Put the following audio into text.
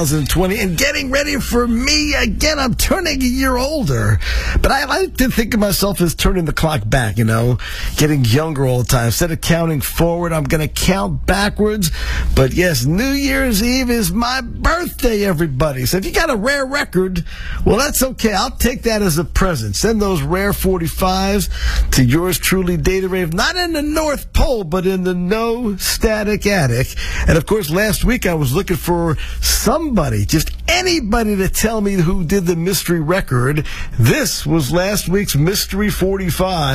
2020 and getting ready for me again. I'm turning a year older, but I like to think of myself as turning the clock back, getting younger all the time. Instead of counting forward, I'm going to count backwards. But yes, New Year's Eve is my birthday, everybody. So if you got a rare record, well, that's okay. I'll take that as a present. Send those rare 45s to yours truly, Data Rave, not in the North Pole, but in the No Static Attic. And of course, last week I was looking for somebody, just anybody, to tell me who did the mystery record. This was last week's Mystery 45.